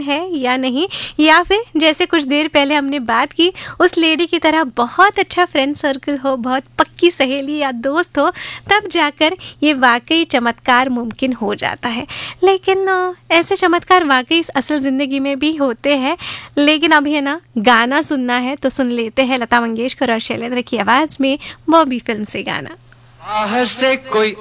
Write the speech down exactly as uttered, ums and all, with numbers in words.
है या नहीं, या फिर जैसे कुछ देर पहले हमने बात की उस लेडी की तरह बहुत अच्छा फ्रेंड सर्कल हो, बहुत पक्की सहेली या दोस्त हो, तब जाकर ये वाकई चमत्कार मुमकिन हो जाता है। लेकिन अ, ऐसे चमत्कार वाकई इस असल ज़िंदगी में भी होते हैं। लेकिन अभी है ना गाना सुनना है तो सुन लेते हैं लता मंगेशकर और शैलेंद्र की आवाज़ में बॉबी फिल्म से गाना। बाहर से कोई